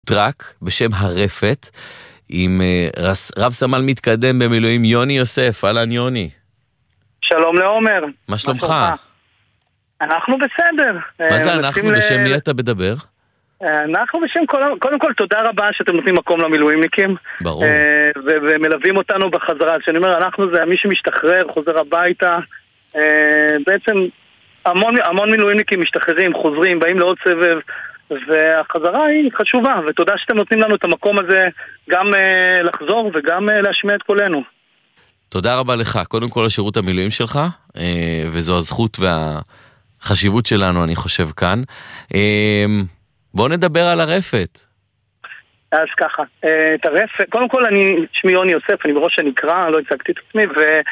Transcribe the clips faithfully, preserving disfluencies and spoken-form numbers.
טרק בשם הרפת, עם רב סמל מתקדם במילואים יוני יוסף. אהלן יוני. שלום לעומר. מה שלומך? אנחנו בסדר. מה זה אנחנו? בשם מי אתה מדבר? אנחנו בשם, קודם כל תודה רבה שאתם נותנים מקום למילואימניקים. ברור. ומלווים אותנו בחזרה. כשאני אומר אנחנו זה מי שמשתחרר, חוזר הביתה. בעצם המון, המון מילואימניקים משתחררים, חוזרים, באים לעוד סבב. והחזרה היא חשובה, ותודה שאתם נותנים לנו את המקום הזה גם uh, לחזור וגם uh, להשמיע את קולנו. תודה רבה לך, קודם כל השירות המילואים שלך, uh, וזו הזכות והחשיבות שלנו אני חושב כאן. Uh, בואו נדבר על הרפת. אז ככה, uh, את הרפת, קודם כל אני, שמי יוני יוסף, אני בראש הנקרא, לא הצגתי את עצמי,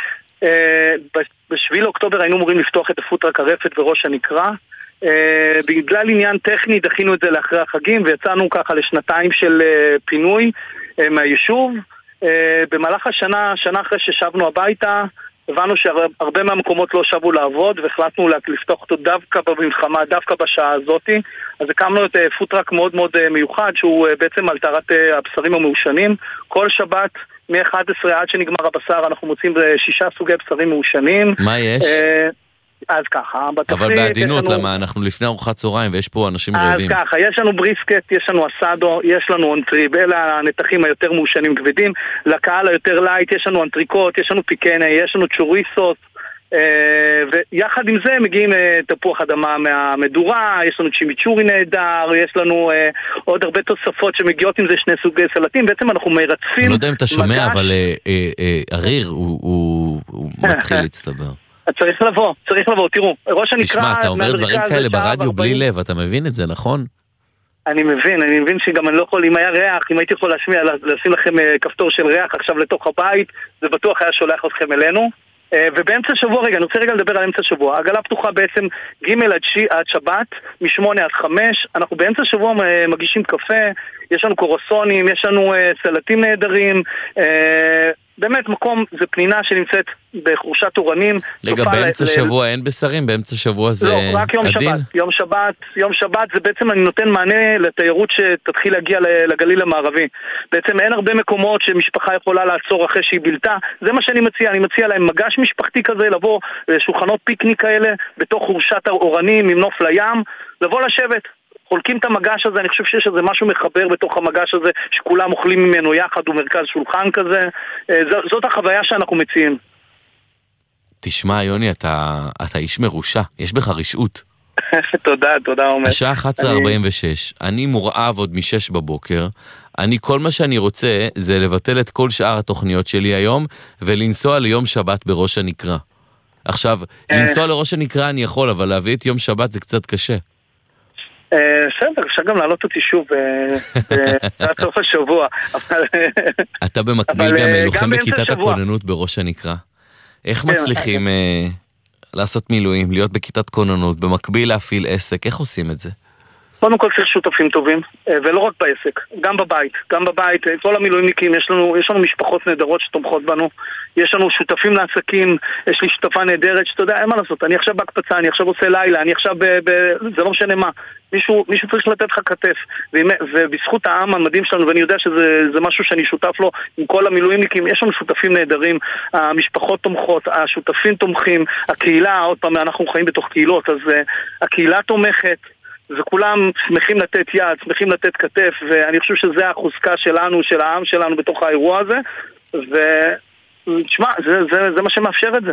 ובשביל אוקטובר היינו אמורים לפתוח את הפוטרק הרפת וראש הנקרא, Uh, בגלל עניין טכני דחינו את זה לאחרי החגים ויצאנו ככה לשנתיים של uh, פינוי uh, מהיישוב. uh, במהלך השנה, שנה אחרי ששבנו הביתה, הבנו שהרבה מהמקומות לא שבו לעבוד והחלטנו לפתוח אותו דווקא במלחמה, דווקא בשעה הזאת. אז הקמנו את uh, פוטרק מאוד מאוד uh, מיוחד שהוא uh, בעצם על טהרת uh, הבשרים המעושנים. כל שבת מ-אחת עשרה עד שנגמר הבשר אנחנו מוצאים שישה סוגי בשרים מעושנים. מה יש? Uh, אז ככה, אבל בעדינות, לנו... למה אנחנו לפני ארוחת צהריים ויש פה אנשים רעבים. אז ככה, יש לנו בריסקט, יש לנו אסדו, יש לנו אנטריב, אלה הנתחים היותר מעושנים כבדים, לקהל היותר לייט, יש לנו אנטריקות, יש לנו פיקנה, יש לנו צ'וריסוס, אה, ויחד עם זה מגיעים אה, תפוח אדמה מהמדורה, יש לנו צ'ימיצ'ורי נהדר, יש לנו אה, עוד הרבה תוספות שמגיעות עם זה שני סוגי סלטים, בעצם אנחנו מרצפים... אני לא יודע אם אתה שומע, מגש... אבל אה, אה, אה, הריר הוא, הוא, הוא מתחיל להצטבר. צריך לבוא, צריך לבוא, תראו, ראש הנקרא... תשמע, אתה אומר דברים כאלה ברדיו בלי לב, אתה מבין את זה, נכון? אני מבין, אני מבין שגם אני לא יכול, אם היה ריח, אם הייתי יכול להשמיע, לשים לכם כפתור של ריח עכשיו לתוך הבית, זה בטוח היה שולח אתכם אלינו. ובאמצע שבוע, רגע, אני רוצה רגע לדבר על אמצע שבוע. העגלה פתוחה בעצם ג' עד שבת, משמונה עד חמש. אנחנו באמצע שבוע מגישים קפה, יש לנו קורסונים, יש לנו סלטים נהדרים, באמת מקום, זה פנינה שנמצאת בחורשת אורנים. רגע, באמצע שבוע אין בשרים? באמצע שבוע זה עדין? לא, רק יום שבת. יום שבת, יום שבת זה בעצם אני נותן מענה לתיירות שתתחיל להגיע לגליל המערבי. בעצם אין הרבה מקומות שמשפחה יכולה לעצור אחרי שהיא בלתה. זה מה שאני מציע, אני מציע להם מגש משפחתי כזה, לבוא לשולחנות פיקניק כאלה, בתוך חורשת האורנים, עם נוף לים, לבוא לשבת. חולקים את המגש הזה, אני חושב שיש איזה משהו מחבר בתוך המגש הזה, שכולם אוכלים ממנו יחד, הוא מרכז שולחן כזה. ז, זאת החוויה שאנחנו מציעים. תשמע, יוני, אתה, אתה איש מרושע, יש בך רשעות. תודה, תודה, עומר. השעה אחת עשרה ארבעים ושש, אני... אני מורעב עוד משש בבוקר, אני כל מה שאני רוצה זה לבטל את כל שאר התוכניות שלי היום, ולנסוע ליום שבת בראש הנקרא. עכשיו, לנסוע לראש הנקרא אני יכול, אבל להביא את יום שבת זה קצת קשה. בסדר, אפשר גם להעלות אותי שוב עד סוף השבוע. אתה במקביל גם לוחם בכיתת הכוננות בראש הנקרא. איך מצליחים לעשות מילואים, להיות בכיתת כוננות, במקביל להפעיל עסק, איך עושים את זה? קודם כל צריך שותפים טובים, ולא רק בעסק, גם בבית, גם בבית, כל המילואימניקים, יש לנו, יש לנו משפחות נהדרות שתומכות בנו, יש לנו שותפים לעסקים, יש לי שותפה נהדרת, שאתה יודע, אין מה לעשות, אני עכשיו בהקפצה, אני עכשיו עושה לילה, אני עכשיו, ב, ב, זה לא משנה מה, מישהו, מישהו צריך לתת לך כתף, ובזכות העם המדהים שלנו, ואני יודע שזה זה משהו שאני שותף לו, עם כל המילואימניקים, יש לנו שותפים נהדרים, המשפחות תומכות, השותפים תומכים, הקהילה, עוד פעם, אנחנו חיים בתוך קהילות, אז uh, הקהילה תומכת, וכולם שמחים לתת יד, שמחים לתת כתף, ואני חושב שזה החוזקה שלנו, של העם שלנו בתוך האירוע הזה, ותשמע, זה, זה, זה מה שמאפשר את זה.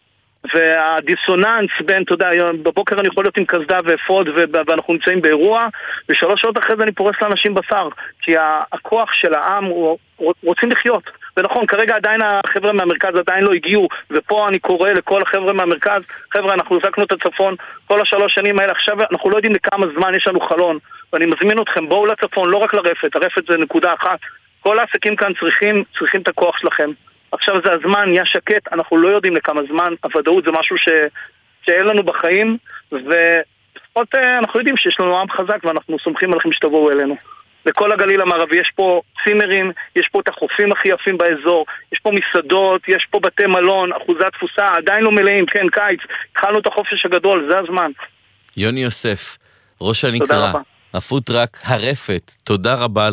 והדיסוננס בין, אתה יודע, בבוקר אני יכול להיות עם כסדה ואפוד, ואנחנו נמצאים באירוע, ושלוש שעות אחרי זה אני פורס לאנשים בשר, כי הכוח של העם הוא רוצים לחיות. ונכון, כרגע עדיין החבר'ה מהמרכז עדיין לא הגיעו, ופה אני קורא לכל החבר'ה מהמרכז, חבר'ה, אנחנו זקנו את הצפון כל השלוש שנים האלה, עכשיו אנחנו לא יודעים לכמה זמן יש לנו חלון, ואני מזמין אתכם, בואו לצפון, לא רק לרפת, הרפת זה נקודה אחת, כל העסקים כאן צריכים, צריכים את הכוח שלכם. עכשיו זה הזמן, נהיה שקט, אנחנו לא יודעים לכמה זמן, הוודאות זה משהו ש... שאין לנו בחיים, ולפחות אנחנו יודעים שיש לנו עם חזק, ואנחנו סומכים עליכם שתבואו אלינו. בכל הגליל המערבי יש פה צימרים, יש פה את החופים הכי יפים באזור, יש פה מסעדות, יש פה בתי מלון, אחוזי התפוסה, עדיין לא מלאים, כן, קיץ, התחלנו את החופש הגדול, זה הזמן. יוני יוסף, ראש הנקרא, הפוטראק הרפת. תודה רבה.